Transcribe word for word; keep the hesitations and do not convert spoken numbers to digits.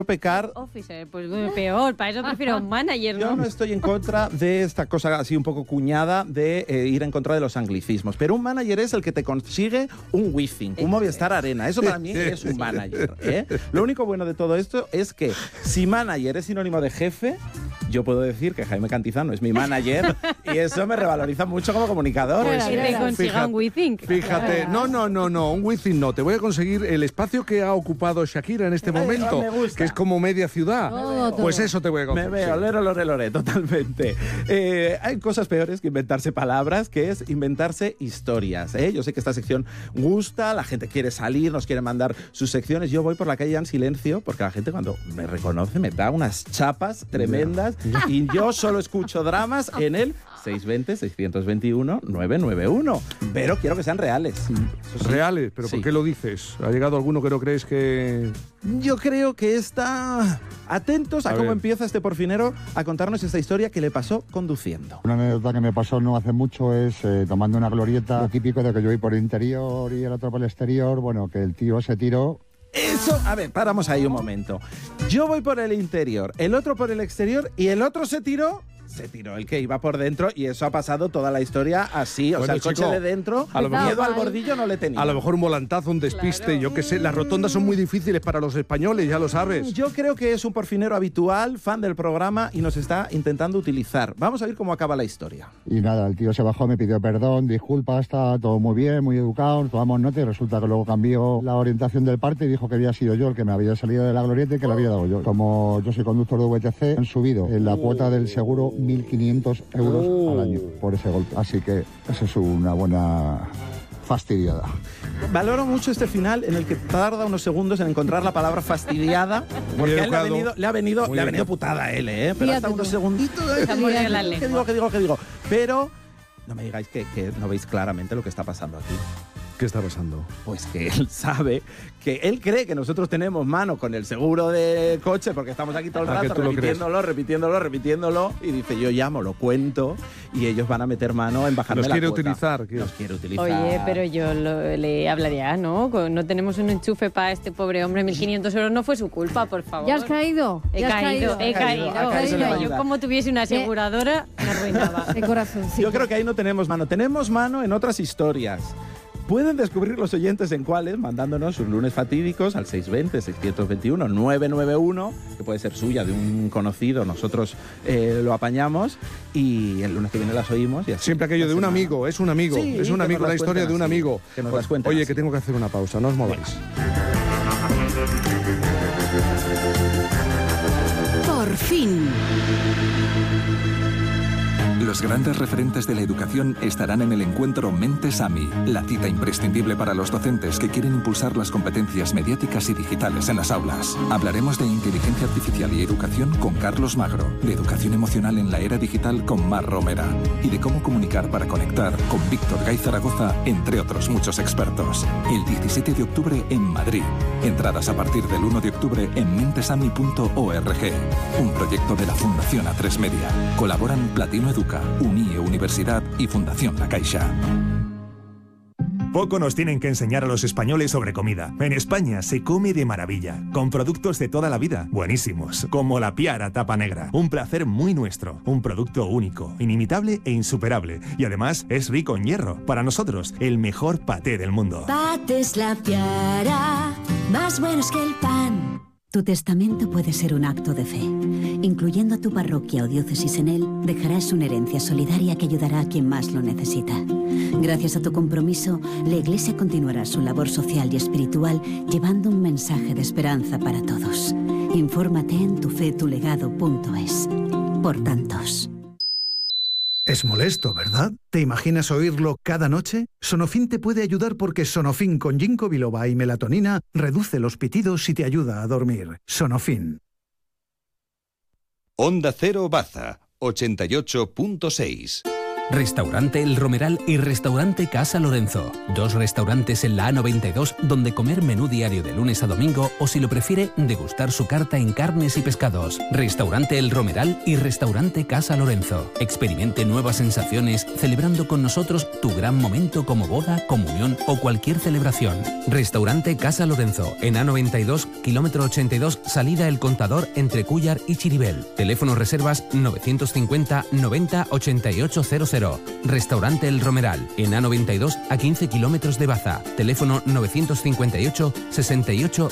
pecar. Officer, pues peor, para eso prefiero un manager, ¿no? Yo no estoy en contra de esta cosa así un poco cuñada de eh, ir en contra de los anglicismos, pero un manager es el que te consigue un Wi-Fi, un Movistar Arena. Eso para mí es un manager, ¿eh? Lo único bueno de todo esto es que si manager es sinónimo de jefe, yo puedo decir que Jaime Cantizano es mi manager y eso me revaloriza mucho como comunicador. Pues que te consiga un Wi-Fi. Fíjate, no, no, no, no, un Wi-Fi no. Te voy a conseguir el espacio que ha ocupado Shakira en este momento, que es como media ciudad. Todo, pues todo. eso te voy a conseguir. Me veo, lero, lore, lore, totalmente. Eh, hay cosas peores que inventarse palabras, que es inventarse historias, ¿eh? Yo sé que esta sección gusta, la gente quiere salir, nos quiere mandar sus secciones. Yo voy por la calle en silencio, porque la gente cuando me reconoce me da unas chapas tremendas y yo solo escucho dramas en el seis dos cero, seis dos uno, nueve nueve uno. Pero quiero que sean reales. Eso sí. Reales, pero Sí. ¿por qué lo dices? ¿Ha llegado alguno que no crees que...? Yo creo que está... Atentos a, A cómo ver. empieza este porfinero a contarnos esta historia que le pasó conduciendo. Una anécdota que me pasó no hace mucho es eh, tomando una glorieta, lo típico de que yo voy por el interior y el otro por el exterior, bueno, que el tío se tiró. Eso, a ver, paramos ahí un momento. Yo voy por el interior, el otro por el exterior y el otro se tiró... Se tiró el que iba por dentro y eso ha pasado toda la historia así. O Bueno, sea, el coche chico, de dentro, a lo miedo mejor- al bordillo no le tenía. A lo mejor un volantazo, un despiste, Claro. yo qué sé. Las rotondas son muy difíciles para los españoles, ya lo sabes. Yo creo que es un porfinero habitual, fan del programa y nos está intentando utilizar. Vamos a ver cómo acaba la historia. Y nada, el tío se bajó, me pidió perdón, disculpas, está todo muy bien, muy educado, tomamos nota y resulta que luego cambió la orientación del parte y dijo que había sido yo el que me había salido de la glorieta y que la había dado yo. Como yo soy conductor de V T C, han subido en la cuota del seguro mil quinientos euros Oh. al año por ese golpe. Así que eso es una buena fastidiada. Valoro mucho este final en el que tarda unos segundos en encontrar la palabra fastidiada, porque a él le ha educado. venido, le ha venido, Muy le ha bien. venido putada a él, ¿eh? Pero Fíjate hasta unos tú. segunditos. Está muy bien la ¿Qué lengua. digo, qué digo, qué digo? Pero no me digáis que, que no veis claramente lo que está pasando aquí. ¿Qué está pasando? Pues que él sabe, que él cree que nosotros tenemos mano con el seguro de coche porque estamos aquí todo el Ah, que rato tú lo repitiéndolo, repitiéndolo, repitiéndolo y dice yo llamo, lo cuento y ellos van a meter mano en bajarme Nos la quiere cuota. utilizar, quiere. Nos quiere utilizar. Oye, pero yo lo- le hablaría, ¿no? Con- No tenemos un enchufe para este pobre hombre, mil quinientos euros no fue su culpa, por favor. Ya has caído. He ya has caído, he Ha caído, caído. ha caído, Mira, le va a yo ayudar. como tuviese una aseguradora, me arruinaba. De corazón, sí. Yo creo que ahí no tenemos mano. Tenemos mano en otras historias. Pueden descubrir los oyentes en cuáles, mandándonos sus lunes fatídicos al seis dos cero, seis dos uno, nueve nueve uno, que puede ser suya, de un conocido, nosotros eh, lo apañamos y el lunes que viene las oímos. Y así. Siempre aquello de un amigo, es un amigo, Sí, es un que amigo, nos la las historia cuenten de un así, amigo. que nos las cuenten Oye, así. que tengo que hacer una pausa, no os mováis. Por fin. Los grandes referentes de la educación estarán en el encuentro Mentes AMI, la cita imprescindible para los docentes que quieren impulsar las competencias mediáticas y digitales en las aulas. Hablaremos de inteligencia artificial y educación con Carlos Magro, de educación emocional en la era digital con Mar Romera y de cómo comunicar para conectar con Víctor Gay Zaragoza, entre otros muchos expertos. El diecisiete de octubre en Madrid. Entradas a partir del uno de octubre en mentesami punto org. Un proyecto de la Fundación A tres Media. Colaboran Platino Educa, UNIE Universidad y Fundación La Caixa. Poco nos tienen que enseñar a los españoles sobre comida. En España se come de maravilla, con productos de toda la vida, buenísimos, como la Piara Tapa Negra. Un placer muy nuestro, un producto único, inimitable e insuperable. Y además es rico en hierro. Para nosotros, el mejor paté del mundo. Pates La Piara, más buenos que el pan. Tu testamento puede ser un acto de fe. Incluyendo a tu parroquia o diócesis en él, dejarás una herencia solidaria que ayudará a quien más lo necesita. Gracias a tu compromiso, la Iglesia continuará su labor social y espiritual llevando un mensaje de esperanza para todos. Infórmate en tufetulegado punto es. Por tantos. Es molesto, ¿verdad? ¿Te imaginas oírlo cada noche? Sonofin te puede ayudar porque Sonofin con ginkgo biloba y melatonina reduce los pitidos y te ayuda a dormir. Sonofin. Onda Cero Baza, ochenta y ocho punto seis. Restaurante El Romeral y Restaurante Casa Lorenzo. Dos restaurantes en la A noventa y dos donde comer menú diario de lunes a domingo o, si lo prefiere, degustar su carta en carnes y pescados. Restaurante El Romeral y Restaurante Casa Lorenzo. Experimente nuevas sensaciones celebrando con nosotros tu gran momento como boda, comunión o cualquier celebración. Restaurante Casa Lorenzo en A noventa y dos, kilómetro ochenta y dos, salida El Contador entre Cúllar y Chiribel. Teléfono reservas novecientos cincuenta noventa ochenta y ocho cero cero. Restaurante El Romeral en A noventa y dos, a quince kilómetros de Baza. Teléfono novecientos cincuenta y ocho sesenta y ocho